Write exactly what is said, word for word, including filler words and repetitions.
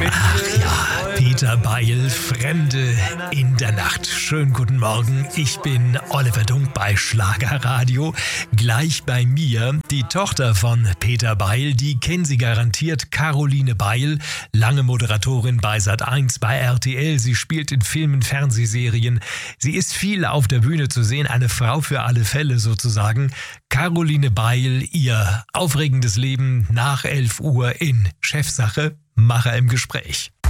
Ach ja, Peter Beil, Fremde in der Nacht. Schönen guten Morgen, ich bin Oliver Dunk bei Schlagerradio. Gleich bei mir die Tochter von Peter Beil, die kennen Sie garantiert, Caroline Beil, lange Moderatorin bei Sat eins, bei R T L. Sie spielt in Filmen, Fernsehserien. Sie ist viel auf der Bühne zu sehen, eine Frau für alle Fälle sozusagen. Caroline Beil, ihr aufregendes Leben nach elf Uhr in Chefsache, Macher im Gespräch.